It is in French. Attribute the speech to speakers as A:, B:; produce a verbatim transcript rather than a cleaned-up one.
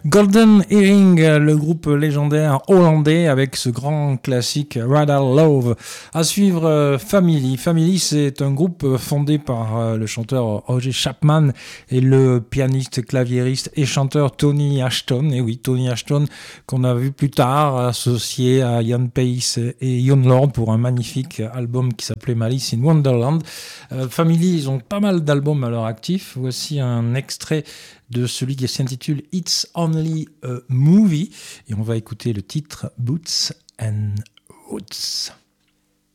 A: Golden Earring, le groupe légendaire hollandais avec ce grand classique Rather Love. À suivre, euh, Family. Family, c'est un groupe fondé par euh, le chanteur Roger Chapman et le pianiste, claviériste et chanteur Tony Ashton. Et oui, Tony Ashton, qu'on a vu plus tard associé à Ian Pace et Ian Lord pour un magnifique album qui s'appelait Malice in Wonderland. Euh, Family, ils ont pas mal d'albums à leur actif. Voici un extrait de celui qui s'intitule It's Only a Movie. Et on va écouter le titre Boots and Roots.